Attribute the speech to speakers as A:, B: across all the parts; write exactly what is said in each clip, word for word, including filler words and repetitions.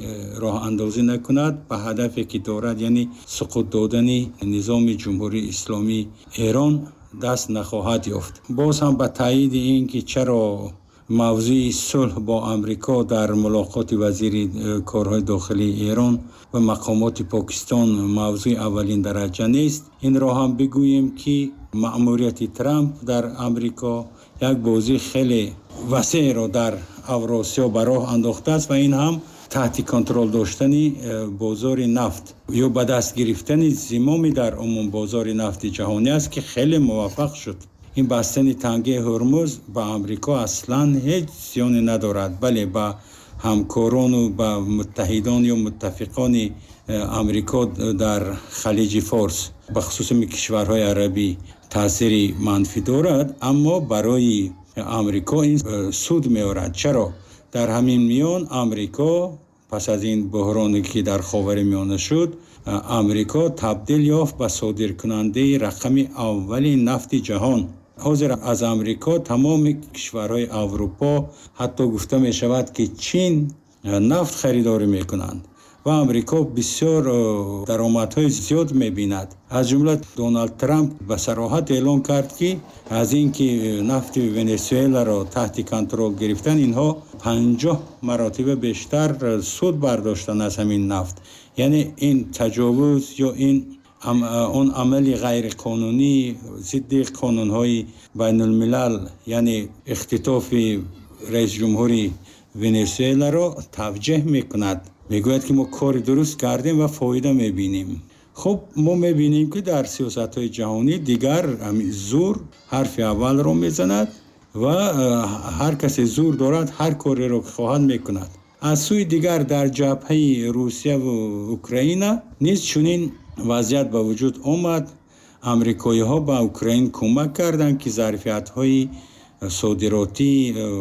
A: роҳ андозӣ накунад ба ҳадафе ки дорад, яъне суқут додани низоми ҷумҳурии исломии Эрон даст нахоҳад ёфт. боз ҳам ба таъиди ин ки чаро мавзӯи сулҳ бо амрико дар мулоқоти вазири корҳои дохилии Эрон ва мақомоти Покистон мавзӯи аввалин дараҷа нест, инро ҳам бигӯем ки маъмурияти Трамп дар амрико як бозии хеле васеъро дар Авросиё ба роҳ андохтааст ва ин ҳам таҳти контрол доштани бозори нафт ё ба даст гирифтани зимоми дар умум бозори нафти ҷаҳонӣ аст ки хеле муваффақ шуд. ин бастани тангии Ҳурмуз ба амрико аслан ҳеҷ зиёне надорад, бале ба ҳамкорону ба муттаҳидон ё муттафиқони амрико дар халиҷи Форс ба хусуси кишварҳои арабӣ таъсири манфӣ дорад, аммо барои амрико ин суд меорад. чаро дар ҳамин миён амрико пас аз ин буҳроне ки дар Ховаримиёна шуд, амрико табдил ёфт ба содиркунандаи рақами аввали нафти ҷаҳон. ҳозир аз амрико тамоми кишварҳои Аврупо, ҳатто гуфта мешавад ки Чин нафт харидорӣ мекунанд ва амрико бисёр даромадҳои зиёд мебинад. аз ҷумла Доналд Трамп ба сароҳат эълон кард ки аз ин ки нафти Венесуэларо таҳти контрол гирифтан, инҳо панҷоҳ маротиба бештар суд бардоштанд аз ҳамин нафт. яъне ин таҷовуз ё ин он амали ғайриқонунӣ зидди қонунҳои байнулмилал, яъне ихтитофи раисҷумҳури Венесуэларо тавҷеҳ мекунад. мегӯяд ки мо кори дуруст кардем ва фоида мебинем. хуб мо мебинем ки дар сиёсатҳои ҷаҳонӣ дигар зур ҳарфи аввалро мезанад ва ҳар касе зур дорад ҳар кореро ки хоҳад мекунад. аз сӯи дигар дар ҷабҳаи Русияву Украина низ чунин вазъият ба вуҷуд омад. амрикоиҳо ба Украин кӯмак карданд ки зарфиятҳои содиротии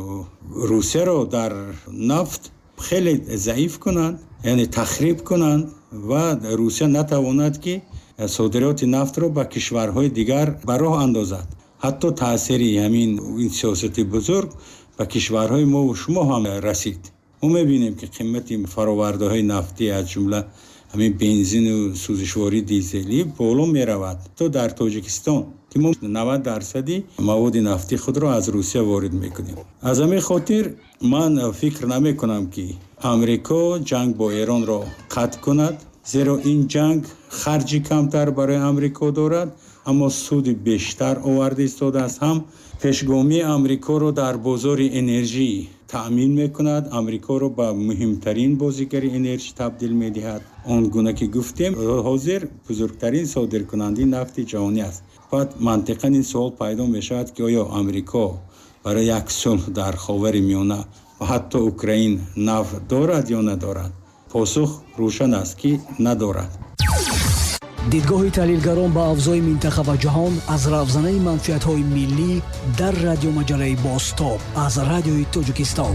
A: Русияро дар нафт хеле заиф кунанд, яъне тахриб кунанд ва Русия натавонад ки содироти нафтро ба кишварҳои дигар ба роҳ андозад. ҳатто таъсири ҳамин сиёсати бузург ба кишварҳои мо ва шумо ҳам расид. мо мебинем ки қимати фаровардаҳои нафтӣ аз ҷумла ҳамин бензину сӯзишвории дизелӣ боло меравад. то дар Тоҷикистон ки мо навад дарсади маводи нафти худро аз Русия ворид мекунем. аз ҳамин хотир ман фикр намекунам ки амрико ҷанг бо Эронро қатъ кунад, зеро ин ҷанг харҷи камтар барои амрико дорад, аммо суди бештар оварда истодааст. ҳам пешгомии амрикоро дар бозори энержӣ таъмин мекунад, амрикоро ба муҳимтарин бозигари энержӣ табдил медиҳад. он гуна ки гуфтем, ҳозир бузургтарин содиркунандаи нафти ҷаҳонӣ аст. баъд мантиқан ин суол пайдо мешавад ки оё амрико барои як сулҳ дар Ховари Миёна ва ҳатто Украин нафт дорад ё надорад? посух рӯшан аст ки надорад.
B: дидгоҳи таҳлилгарон ба авзои минтақа ва ҷаҳон аз равзанаи манфиатҳои миллӣ дар радиомаҷалаи Бостоб аз радиои Тоҷикистон.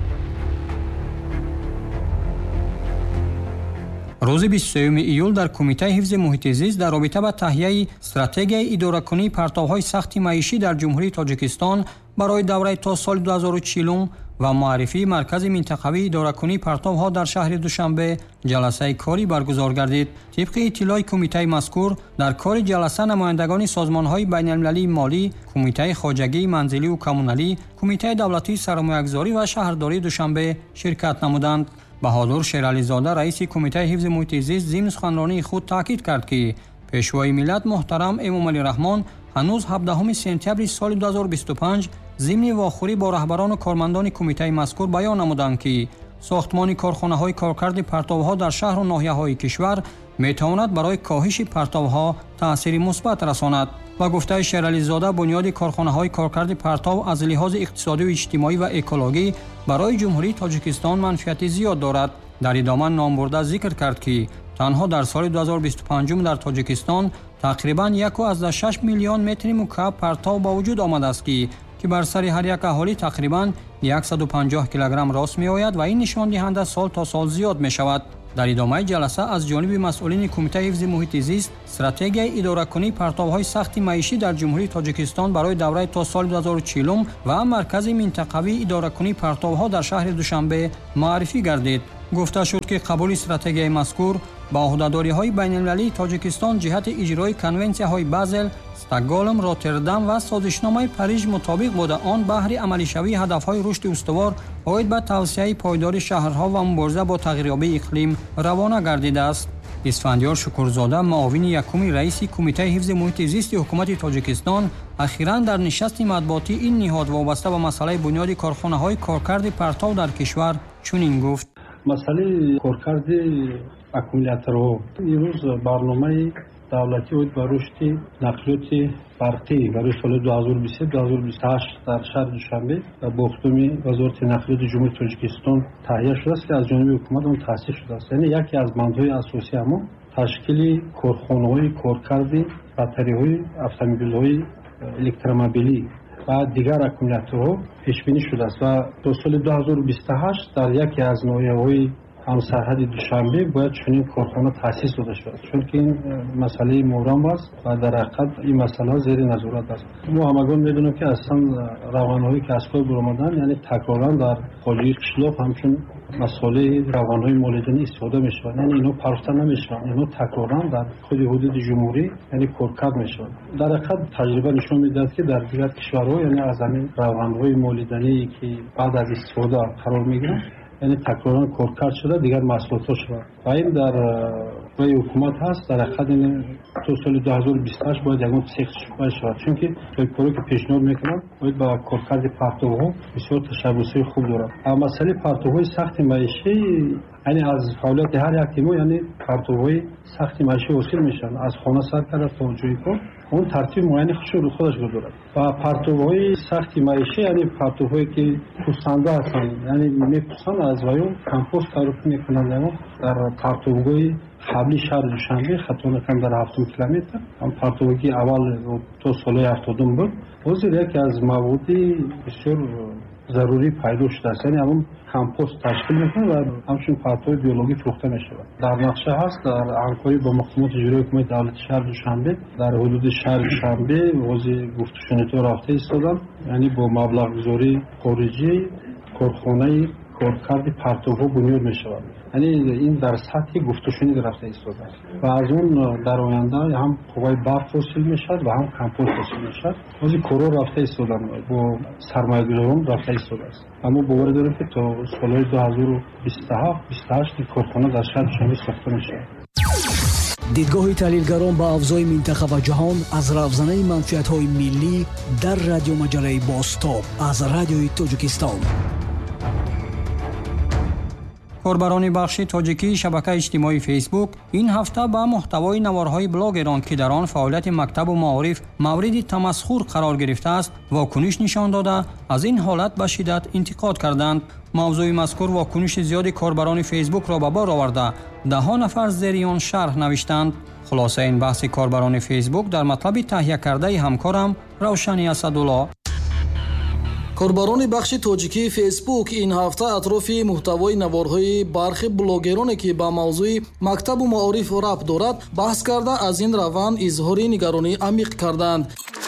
C: рӯзи бисту сеюми июл дар Кумитаи ҳифзи муҳити зист дар робита ба таҳияи стратегияи идоракунии партовҳои сахти маишӣ дар ҷумҳурии Тоҷикистон барои давраи то соли ду ҳазору чилум ва муаррифии маркази минтақавии идоракунии партовҳо дар шаҳри Душанбе ҷаласаи корӣ баргузор гардид. тибқи иттилои кумитаи мазкур, дар кори ҷаласа намояндагони созмонҳои байналмилалии молӣ, кумитаи хоҷагии манзилию коммуналӣ, кумитаи давлатии саромаякзорӣ ва шаҳрдории Душанбе ширкат намуданд. Баҳодур Шерализода, раиси кумитаи ҳифзи муҳити зист, зимни суханронии худ таъкид кард ки пешвои миллат муҳтарам Эмомалӣ Раҳмон ҳанӯз ҳабдаҳуми сентябри соли ду ҳазору бисту панҷ зимни вохӯрӣ бо раҳбарону кормандони кумитаи мазкур баён намуданд ки сохтмони корхонаҳои коркарди партовҳо дар шаҳру ноҳияҳои кишвар метавонад барои коҳиши партовҳо таъсири мусбат расонад. ба гуфтаи Шерализода, бунёди корхонаҳои коркарди партов аз лиҳози иқтисодию иҷтимоӣ ва экологӣ барои ҷумҳурии Тоҷикистон манфиати зиёд дорад. дар идома номбурда зикр кард ки танҳо дар соли ду ҳазору бисту панҷум дар Тоҷикистон тақрибан як ҳазору шашт миллион метри мукааб партов ба вуҷуд омадааст ки ки бар сари ҳар як аҳолӣ тақрибан яксаду панҷоҳ килограмм рост меояд ва ин нишондиҳанда сол то сол зиёд мешавад. дар идомаи ҷаласа аз ҷониби масъулини кумитаи ҳифзи муҳити зист стратегияи идоракунии партовҳои сахти маишӣ дар ҷумҳурии Тоҷикистон барои давраи то соли ду ҳазору чилум ва маркази минтақавии идоракунии партовҳо дар шаҳри Душанбе муаррифӣ гардид. гуфта шуд, ки қабули стратегияи мазкур ба ӯҳдадориҳои байналмилалии Тоҷикистон ҷиҳати иҷрои конвенсияҳои Базел, Стокгольм, Роттердам ва созишномаи Париж мутобиқ буда он баҳри амалишавии ҳадафҳои рушди устувор оид ба тавсеяи пойдори шаҳрҳо ва мубориза бо тағйирёбии иқлим равона гардидааст. Исфандиёр Шукурзода, муовини якуми раиси Кумитаи ҳифзи муҳити зисти ҳукумати Тоҷикистон, ахиран дар нишасти матбуотӣ ин ниҳод вобаста ба масъалаи бунёди корхонаҳои коркарди партов дар кишвар чунин гуфт:
D: масъалаи коркарди аккумуляторҳо имрӯз барномаи давлатӣ оид ба рушди нақлиёти барқӣ барои соли ду ҳазору бисту се - ду ҳазору бисту ҳашт дар шаҳри Душанбе бо иқтидоми вазорати нақлиёти ҷумҳурии Тоҷикистон таҳия шудааст, ки аз ҷониби ҳукумат он таъсис шудааст. яъне яке аз бандҳои асосии ҳамон ташкили корхонаҳои коркарди батариҳои автомобилҳои электромобилӣ ва дигар аккумуляторҳо пешбинӣ шудааст ва то соли ду ҳазору бисту ҳашт дар яке аз ноҳияҳои ҳамсарҳади Душанбе бояд чунин корхона таъсис дода шавад, чунки ин масъалаи мубҳам аст ва дар ҳақиқат ин масъала зери назорат аст. мо ҳамагон медонем, ки аслан равғанҳои ки аз кор баромаданд, яъне такроран дар ҳолии қишлоқ ҳамчун масъолаи равғанҳои молиядонӣ истифода мешавад, яъне инҳо парохта намешаванд, инҳо такроран дар худи ҳудуди ҷумҳурӣ яъне коркард мешаванд. дар ҳақиқат таҷриба нишон медиҳад, ки дар дигар кишварҳо яъне аз ҳамин равғанҳои молиядоние ки баъд аз истифода қарор мегиранд, яъне такроран коркард шуда дигар маҳсулотҳо шавад ва ин дар рои ҳукумат ҳаст. дар ҳақиқат ин то соли ду ҳазору бисту ҳашт бояд ягон сех шуда шавад, чунки ҷойкоре ки пешниҳод мекунанд бояд ба коркарди партовҳо бисёр ташаббусҳои хуб дорад. масъалаи партовҳои сахти маишӣ, яъне аз фаъолияти ҳар як мо яъне партовҳои сахти маишӣ ҳосил мешаванд, аз хона сар карда то ҷои кор он тартиб муайяни худашро дорад. ва партовҳои сахти маишӣ яъне партовҳое ки пӯсанда ҳастанд, яъне мепӯсанд аз ваён компост тарофӣ мекунанд. дар партовгоҳи ҳабли шаҳри Душанбе хато накам дар ҳафтум километр ам партове ки аввал то солҳои ҳафтодум буд, ҳозир яке аз маводи бисёр зарурӣ пайдо шудааст, яъне ҳамон компост ташкил мекунад ва ҳамчун партови биологӣ фурӯхта мешавад. дар нақша ҳаст дар ҳамкорӣ бо мақомоти иҷроии ҳукумати давлати шаҳри Душанбе дар ҳудуди шаҳри Душанбе вози гуфтушунидҳо рафта истоданд, яъне бо маблағгузории хориҷӣ корхонаи коркарди партовҳо бунёд мешавад. яъне ин дар сатҳи гуфтушунид рафта истодааст ва аз он дар оянда ҳам қувваи барқ ҳосил мешавад ва ҳам компост ҳосил мешавад. ҳозир корҳо рафта истоданд, бо сармоягузорон рафта истодааст. аммо боварӣ дорем, ки то солҳои ду ҳазору бисту ҳафт - бисту ҳашт корхона дар шаҳри Душанбе сохта мешавад.
B: дидгоҳи таҳлилгарон ба авзои минтақа ва ҷаҳон аз равзанаи манфиатҳои миллӣ дар радиомаҷалаи Бостоб аз радиои Тоҷикистон.
C: корбарони бахши тоҷикии шабакаи иҷтимоии фейсбук ин ҳафта ба муҳтавои наворҳои блогерон, ки дар он фаъолияти мактабу маориф мавриди тамасхур қарор гирифтааст, вокуниш нишон дода, аз ин ҳолат ба шиддат интиқод карданд. мавзӯи мазкур вокуниши зиёди корбарони фейсбукро ба бор оварда, даҳҳо нафар зери он шарҳ навиштанд. хулосаи ин баҳси корбарони фейсбук дар матлаби таҳия кардаи ҳамкорам Равшани Асадулло.
E: корбарони бахши тоҷикии фейсбук ин ҳафта атрофи муҳтавои наворҳои бархи блогероне ки ба мавзӯи мактабу маориф рабт дорад баҳс карда аз ин раванд изҳори нигаронӣ амиқ карданд.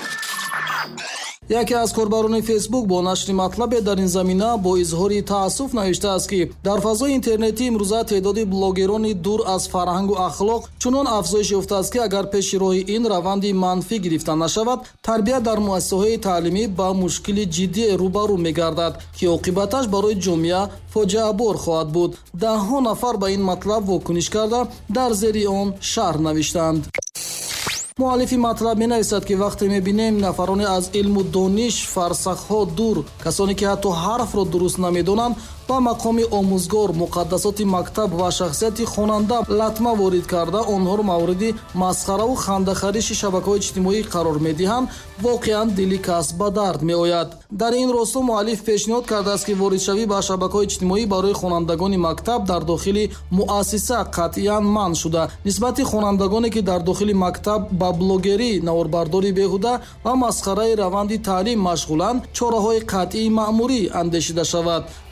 E: яке аз корбарони фейсбук бо нашри матлабе дар ин замина бо изҳори таассуф навиштааст, ки дар фазои интернетӣ имрӯза теъдоди блогерони дур аз фарҳангу ахлоқ чунон афзоиш ёфтааст, ки агар пеши роҳи ин раванди манфӣ гирифта нашавад, тарбият дар муассисаҳои таълимӣ ба мушкили ҷиддие рӯбарӯ мегардад, ки оқибаташ барои ҷомеа фоҷиабор хоҳад буд. даҳҳо нафар ба ин матлаб вокуниш карда дар зери он шарҳ навиштанд. муаллифи матлаб менависад, ки вақте мебинем нафароне аз илму дониш фарсахҳо дур, касоне ки ҳатто ҳарфро дуруст намедонанд, ба мақоми омӯзгор, муқаддасоти мактаб ва шахсияти хонанда латма ворид карда онҳоро мавриди масхараву хандахариши шабакаҳои иҷтимоӣ қарор медиҳанд, воқеан дили кас ба дард меояд. дар ин росто муаллиф пешниҳод кардааст, ки воридшавӣ ба шабакаҳои иҷтимоӣ барои хонандагони мактаб дар дохили муассиса қатъиян манъ шуда, нисбати хонандагоне ки дар дохили мактаб ба блогерӣ, наворбардори беҳуда ва масхараи раванди таълим машғуланд, чораҳои қатъии маъмурӣ андешида шавад. нахуст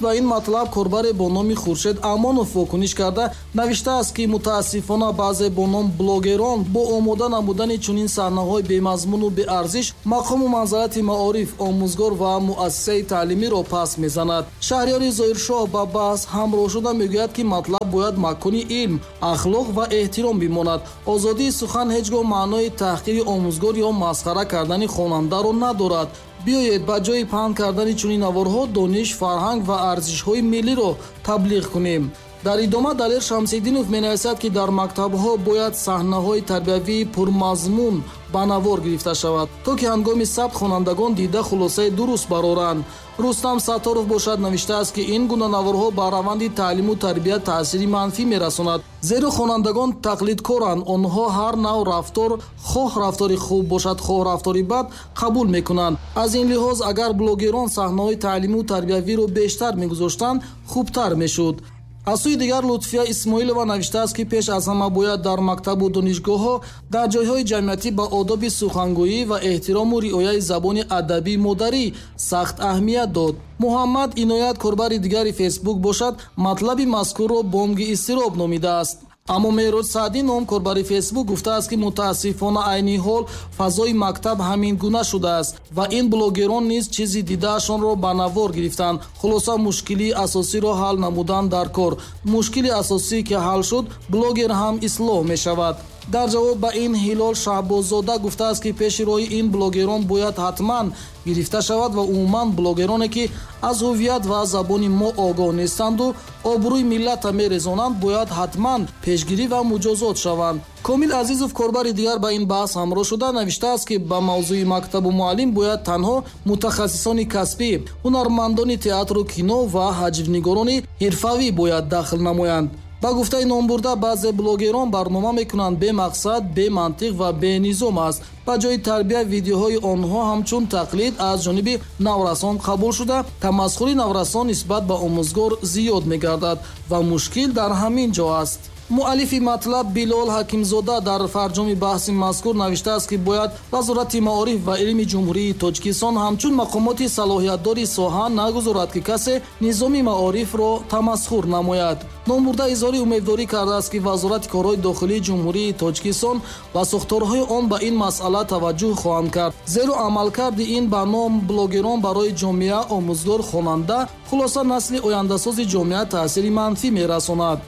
E: ба ин матлаб корбаре бо номи Хуршед Амонов вокуниш карда навиштааст ки мутаассифона баъзе бо ном блогерон бо омода намудани чунин саҳнаҳои бемазмуну беарзиш мақому манзарати маориф, омӯзгор ва муассисаи таълимиро пас мезанад. Шаҳрёри Зоиршоҳ ба баҳс ҳамроҳ шуда мегӯяд ки матлаб бояд макони илм, ахлоқ ва эҳтиром бимонад. озодии сухан ҳеҷ гоҳ маънои таҳқири омӯзгор ё масхара кардани хонандаро надорад. биёед ба ҷои паҳн кардани чунин наворҳо дониш, фарҳанг ва арзишҳои миллиро таблиғ кунем. дар идома Далер Шамсиддинов менависад ки дар мактабҳо бояд саҳнаҳои тарбиявии пурмазмун ба навор гирифта шавад, то ки ҳангоми сабт хонандагон дида хулосаи дуруст бароранд. Рустам Сатторов бошад навиштааст ки ин гуна наворҳо ба раванди таълиму тарбия таъсири манфӣ мерасонад, зеро хонандагон тақлидкоранд. онҳо ҳар нав рафтор, хоҳ рафтори хуб бошад, хоҳ рафтори бад, қабул мекунанд. аз ин лиҳоз агар блогерон саҳнаҳои таълиму тарбиявиро бештар мегузоштанд, хубтар мешуд. аз сӯи дигар Лутфия Исмоилова навиштааст ки пеш аз ҳама бояд дар мактабу донишгоҳҳо, дар ҷойҳои ҷамъиятӣ ба одоби сухангӯӣ ва эҳтирому риояи забони адабии модарӣ сахт аҳамият дод. Муҳаммад Иноят, корбари дигари Фейсбук бошад, матлаби мазкурро бомги изтироб номидааст. аммо Меҳрод Саъдӣ ном корбари Фейсбук гуфтааст ки мутаассифона айни ҳол фазои мактаб ҳамин гуна шудааст ва ин блогерон низ чизи дидаашонро ба навор гирифтанд. Хулоса мушкилии асосиро ҳал намуданд дар кор. Мушкили асосӣ ки ҳал шуд, блогер ҳам ислоҳ мешавад. дар ҷавоб ба ин Ҳилол Шаҳбозода гуфтааст ки пеши роҳи ин блогерон бояд ҳатман гирифта шавад ва умуман блогероне ки аз ҳувият ва забони мо огоҳ нестанду обрӯи миллата мерезонанд, бояд ҳатман пешгирӣ ва муҷозот шаванд. Комил Азизов, корбари дигар, ба ин баҳс ҳамроҳ шуда навиштааст ки ба мавзӯи мактабу муаллим бояд танҳо мутахассисони касбӣ, ҳунармандони театру кино ва ҳаҷвнигорони ҳирфавӣ бояд дахл намоянд. ба гуфтаи номбурда баъзе блогерон барнома мекунанд бемақсад, бемантиқ ва бенизом аст. ба ҷои тарбия видеоҳои онҳо ҳамчун тақлид аз ҷониби наврасон қабул шуда, тамасхури наврасон нисбат ба омӯзгор зиёд мегардад ва мушкил дар ҳамин ҷо аст. муаллифи матлаб Билол Ҳакимзода дар фарҷоми баҳси мазкур навиштааст ки бояд Вазорати маориф ва илми ҷумҳурии Тоҷикистон ҳамчун мақомоти салоҳиятдори соҳа нагузорад ки касе низоми маорифро тамасхур намояд. Номбурда изҳори умедворӣ кардааст ки Вазорати корҳои дохилии ҷумҳурии Тоҷикистон ва сохторҳои он ба ин масъала таваҷҷӯҳ хоҳанд кард, зеро амалкарди ин ба ном блогерон барои ҷомеа, омӯзгор, хонанда, хулоса насли ояндасози ҷомеа таъсири манфӣ мерасонад.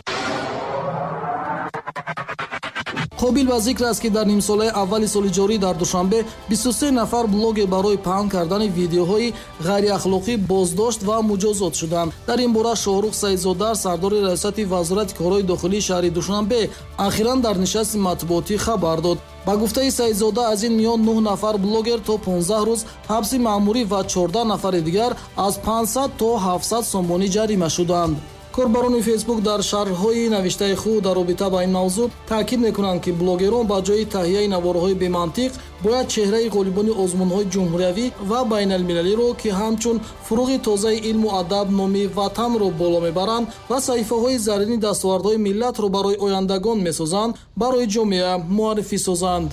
E: қобил ба зикр аст ки дар нимсолаи аввали соли ҷорӣ дар Душанбе бисту се нафар блогер барои паҳн кардани видеоҳои ғайриахлоқӣ боздошт ва муҷозот шуданд. дар ин бора Шоҳрух Саидзода, сардори раисати Вазорати корҳои дохилии шаҳри Душанбе, ахиран дар нишасти матбуотӣ хабар дод. ба гуфтаи Саидзода, аз ин миён нӯҳ нафар блогер то понздаҳ рӯз ҳабси маъмурӣ ва чордаҳ нафари дигар аз панҷсад то ҳафтсад сомонӣ ҷарима шуданд. корбарони Фейсбук дар шарҳҳои навиштаи худ дар робита ба ин мавзӯъ таъкид мекунанд ки блогерон ба ҷои таҳияи наворҳои бемантиқ бояд чеҳраи ғолибони озмунҳои ҷумҳуриявӣ ва байналмилалиро ки ҳамчун фуруғи тозаи илму адаб номи ватанро боло мебаранд ва саҳифаҳои заррини дастовардҳои миллатро барои ояндагон месозанд, барои ҷомеа муаррифӣ созанд.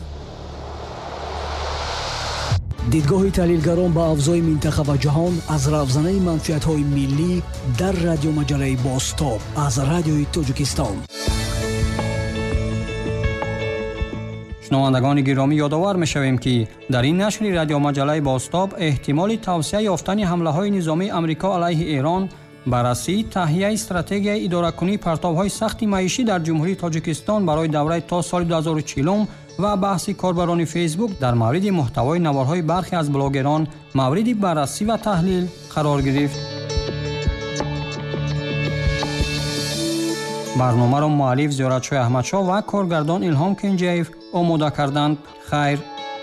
B: дидгоҳи таҳлилгарон ба авзои минтақа ва ҷаҳон аз равзанаи манфиатҳои миллӣ дар радиомаҷалаи Бостоб аз радиои Тоҷикистон.
C: шунавандагони гиромӣ, ёдовар мешавем ки дар ин нашри радиомаҷалаи Бостоб эҳтимоли тавсия ёфтани ҳамлаҳои низомии Амрико алайҳи Эрон, баррасии таҳияи стратегияи идоракунии партовҳои сахти маишӣ дар ҷумҳурии Тоҷикистон барои давраи то соли ду ҳазору чилум ва баҳси корбарони Фейсбук дар мавриди муҳтавои наворҳои бархе аз блогерон мавриди баррасӣ ва таҳлил қарор гирифт. барномаро муаллиф Зиёратшоҳ Аҳмадшоҳ ва коргардон Илҳом Кенҷаев омода карданд. хайр.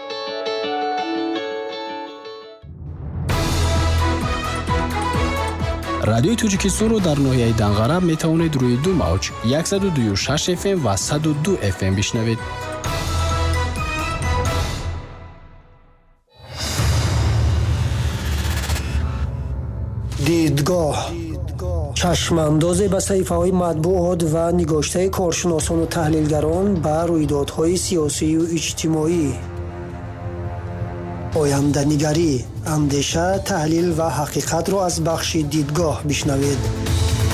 F: радиои Тоҷикистонро дар ноҳияи Данғараб метавонед рӯи ду мавҷ сад و دو و شش эф эм ва сад و دو эф эм бишнавед.
G: дидгоҳ чашмандозе ба саҳифаҳои матбуот ва нигоштаи коршиносону таҳлилгарон ба рӯйдодҳои сиёсию иҷтимоӣ. оянданигарӣ, андеша, таҳлил ва ҳақиқатро аз бахши дидгоҳ бишнавед.